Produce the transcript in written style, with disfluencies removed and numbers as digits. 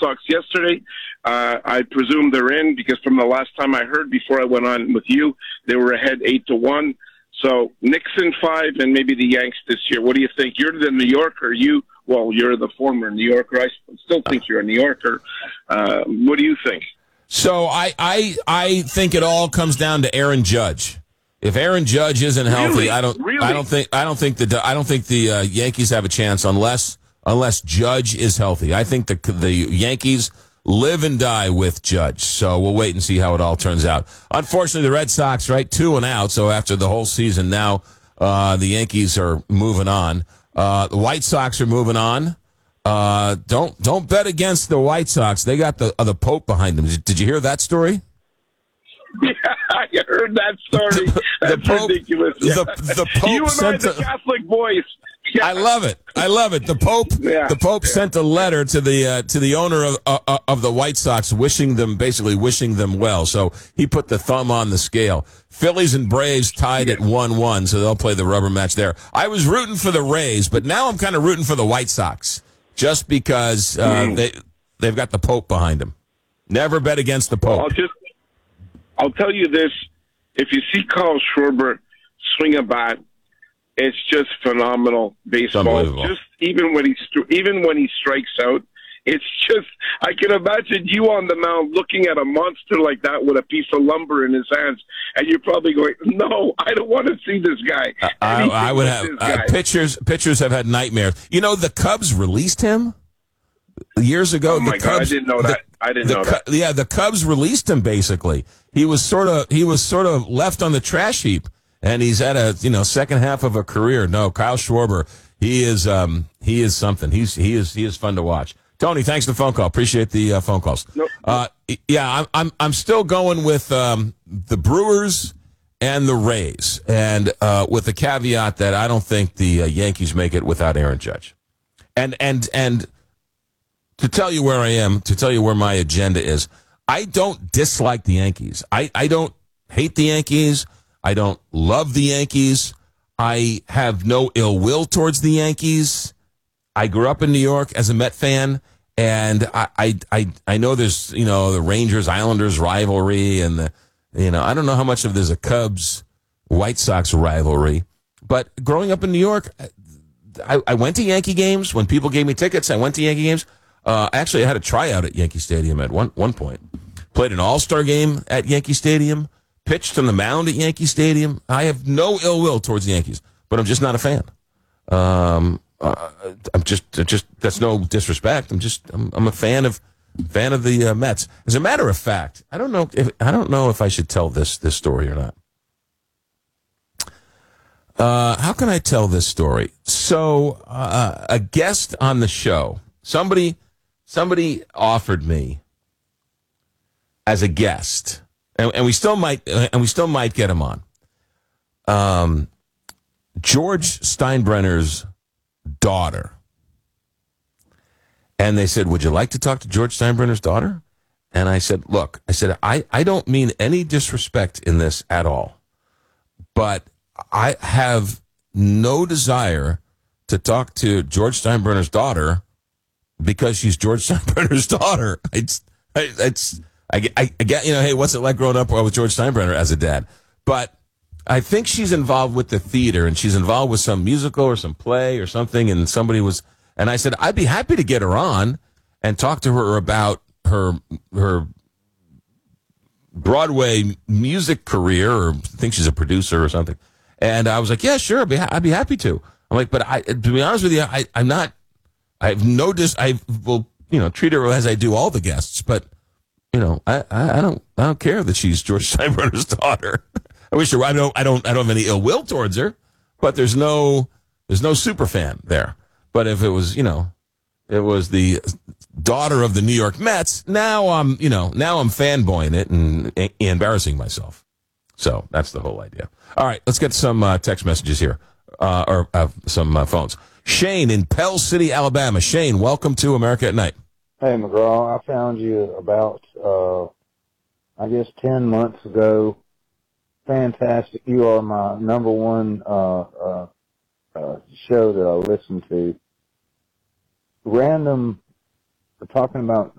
Sox yesterday. I presume they're in because from the last time I heard before I went on with you, they were ahead 8-1. So Knicks in 5 and maybe the Yanks this year. What do you think? You're the New Yorker. You're the former New Yorker. I still think you're a New Yorker. What do you think? So I think it all comes down to Aaron Judge. If Aaron Judge isn't healthy, I don't think the Yankees have a chance unless Judge is healthy. I think the Yankees live and die with Judge. So we'll wait and see how it all turns out. Unfortunately, the Red Sox, right, 2-out. So after the whole season, now the Yankees are moving on. The White Sox are moving on. Don't bet against the White Sox. They got the Pope behind them. Did you hear that story? Yeah, I heard that story. That's ridiculous. The Pope you and I, the Catholic boys. Yeah. I love it. The Pope sent a letter to the owner of the White Sox, wishing them well. So he put the thumb on the scale. Phillies and Braves tied at 1-1, so they'll play the rubber match there. I was rooting for the Rays, but now I'm kind of rooting for the White Sox, just because they've got the Pope behind them. Never bet against the Pope. I'll tell you this: if you see Carl Schwarber swing a bat, it's just phenomenal baseball. Just even when he strikes out, it's just, I can imagine you on the mound looking at a monster like that with a piece of lumber in his hands, and you're probably going, "No, I don't want to see this guy." I would have pitchers have had nightmares. You know, the Cubs released him years ago. Oh my God, I didn't know that. Yeah, the Cubs released him. Basically, he was sort of left on the trash heap. And he's at a second half of a career. No, Kyle Schwarber, he is something. He is fun to watch. Tony, thanks for the phone call. Appreciate the phone calls. Nope. Yeah, I'm still going with the Brewers and the Rays, and with the caveat that I don't think the Yankees make it without Aaron Judge. And to tell you where I am, to tell you where my agenda is, I don't dislike the Yankees. I don't hate the Yankees. I don't love the Yankees. I have no ill will towards the Yankees. I grew up in New York as a Met fan, and I know there's the Rangers Islanders rivalry, and I don't know how much of there's a Cubs White Sox rivalry, but growing up in New York, I went to Yankee games when people gave me tickets. I went to Yankee games. Actually, I had a tryout at Yankee Stadium at one point. Played an All-Star game at Yankee Stadium. Pitched on the mound at Yankee Stadium. I have no ill will towards the Yankees, but I'm just not a fan. I'm just that's no disrespect. I'm a fan of the Mets. As a matter of fact, I don't know if I should tell this story or not. How can I tell this story? So a guest on the show, somebody offered me as a guest. And we still might get him on. George Steinbrenner's daughter. And they said, "Would you like to talk to George Steinbrenner's daughter?" And I said, "Look, I don't mean any disrespect in this at all, but I have no desire to talk to George Steinbrenner's daughter because she's George Steinbrenner's daughter. I get, hey, what's it like growing up with George Steinbrenner as a dad? But I think she's involved with the theater, and she's involved with some musical or some play or something, and and I said, I'd be happy to get her on and talk to her about her Broadway music career, or I think she's a producer or something. And I was like, yeah, sure, I'd be happy to. I'm like, but to be honest with you, I will treat her as I do all the guests, but I don't care that she's George Steinbrenner's daughter. I wish her. I don't have any ill will towards her, but there's no super fan there. But if it was it was the daughter of the New York Mets, now I'm fanboying it and embarrassing myself. So that's the whole idea. All right, let's get some text messages here, or some phones. Shane in Pell City, Alabama. Shane, welcome to America at Night. Hey, McGraw, I found you about, 10 months ago. Fantastic. You are my number one show that I listen to. We're talking about